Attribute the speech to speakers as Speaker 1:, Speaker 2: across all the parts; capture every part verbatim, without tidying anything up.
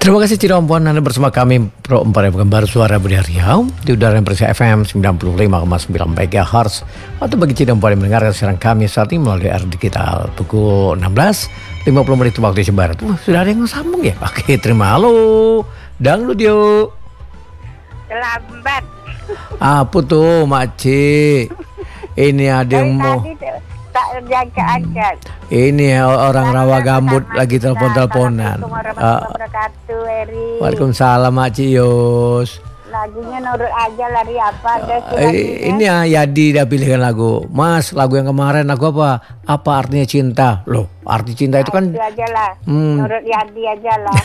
Speaker 1: Terima kasih Cirebon, Anda bersama kami Pro empat yang baru suara Budi Riau di udara yang Persia F M sembilan puluh lima koma sembilan megahertz atau bagi Cirebon yang mendengarkan siaran kami saat ini melalui R Digital pukul enam belas lima puluh menit waktu Indonesia Barat. Wah, sudah ada yang sambung ya? Oke, terima halo. Dangdut yuk.
Speaker 2: Lambat.
Speaker 1: Apa tuh Makci? Ini ada yang mau
Speaker 2: tak diangkat-angkat.
Speaker 1: Ini orang rawa gambut lagi telepon-teleponan.
Speaker 2: Assalamualaikum Eri.
Speaker 1: Waalaikumsalam Makci Yus.
Speaker 2: Lagunya nurut aja lari apa ada
Speaker 1: Uh, ini ya Yadi dia pilihkan lagu. Mas, lagu yang kemarin lagu apa? Apa artinya cinta? Loh, arti cinta itu kan
Speaker 2: itu aja lah.
Speaker 1: Hmm.
Speaker 2: Nurut Yadi aja lah.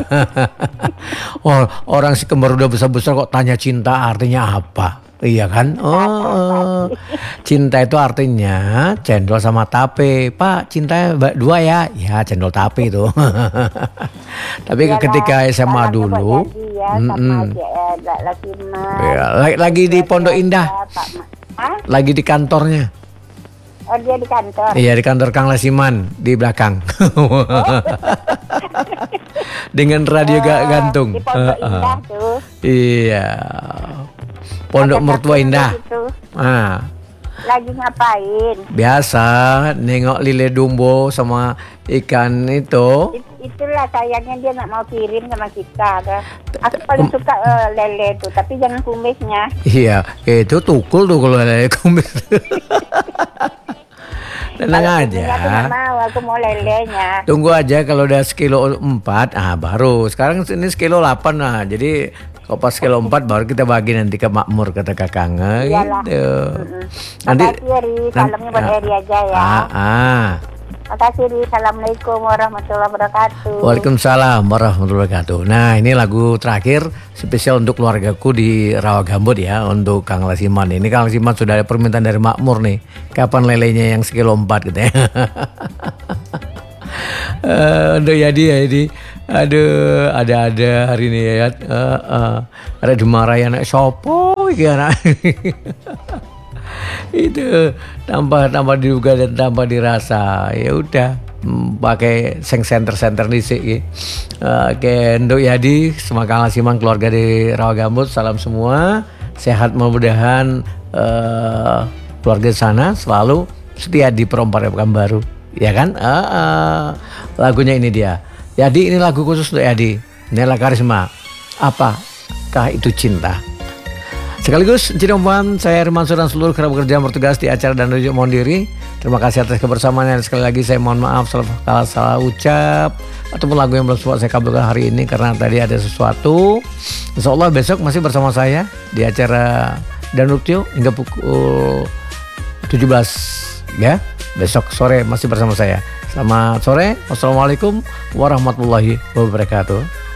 Speaker 1: Oh, orang si kembar udah besar-besar kok tanya cinta artinya apa? Iya kan? Oh, cinta itu artinya cendol sama tape. Pak, cintanya dua ya? Ya, cendol tape itu. Tapi
Speaker 2: Yalah,
Speaker 1: ketika S M A dulu,
Speaker 2: ya,
Speaker 1: mm
Speaker 2: sama
Speaker 1: -mm.
Speaker 2: aja, eh, lagi,
Speaker 1: Ya, lagi, lagi di Pondok Indah,
Speaker 2: Hah?
Speaker 1: lagi di kantornya.
Speaker 2: Oh, dia di kantor.
Speaker 1: Iya, di kantor Kang Lasiman di belakang. Dengan radio
Speaker 2: Oh,
Speaker 1: gak gantung.
Speaker 2: di Pondok
Speaker 1: Uh, uh.
Speaker 2: Indah tuh.
Speaker 1: Iya. Pondok
Speaker 2: Ada
Speaker 1: Mertua
Speaker 2: kakek
Speaker 1: Indah.
Speaker 2: gitu.
Speaker 1: Ah,
Speaker 2: Lagi ngapain?
Speaker 1: biasa nengok lile dumbo sama ikan itu.
Speaker 2: It- itulah sayangnya dia nggak mau kirim sama kita. Kan? Aku paling suka eh, lele tuh, tapi jangan kumisnya.
Speaker 1: Iya, itu tukul tuh kalau lele kumis. Tenang
Speaker 2: Kalau
Speaker 1: aja.
Speaker 2: kumisnya aku nggak mau, aku mau lelenya.
Speaker 1: Tunggu aja kalau udah sekilo empat, ah baru. Sekarang ini sekilo delapan, nah jadi kalau pas sekilo empat baru kita bagi nanti ke makmur kata kakang
Speaker 2: Iyalah.
Speaker 1: gitu.
Speaker 2: Mm-mm.
Speaker 1: Nanti
Speaker 2: Makasih Eri, salamnya buat
Speaker 1: ah,
Speaker 2: Eri aja ya.
Speaker 1: Ah, ah.
Speaker 2: Makasih Eri, assalamualaikum warahmatullahi wabarakatuh.
Speaker 1: Waalaikumsalam warahmatullahi wabarakatuh. Nah, ini lagu terakhir spesial untuk keluargaku di Rawa Gambut ya, untuk Kang Lasiman. Ini Kang Lasiman sudah ada permintaan dari makmur nih. Kapan lelenya yang sekilo empat gitu ya. Uh, Aduh ya dia ini, aduh ada-ada hari ini ya, uh, uh, ada dimarahin anak sopo gitu itu tambah tambah diduga dan tambah dirasa ya udah hmm, pakai seng center center nih sih. Oke, untuk Yadi, semoga Lasiman keluarga di Rawa Gambut, salam semua sehat mudah-mudahan uh, keluarga di sana selalu setia di perempat baru. Ya kan, uh, uh, lagunya ini dia. Yadi, ini lagu khusus untuk Yadi. Nela Karisma. Apakah itu cinta? Sekaligus Cirebon, saya Herman dan seluruh kerabat kerja yang bertugas di acara dan rujuk mohon diri. Terima kasih atas kebersamaannya. Sekali lagi saya mohon maaf kalau salah ucap ataupun lagu yang belum sempat saya kabulkan hari ini karena tadi ada sesuatu. Insya Allah besok masih bersama saya di acara dan rujuk hingga pukul tujuh belas ya. Besok sore masih bersama saya. Selamat sore. Wassalamualaikum warahmatullahi wabarakatuh.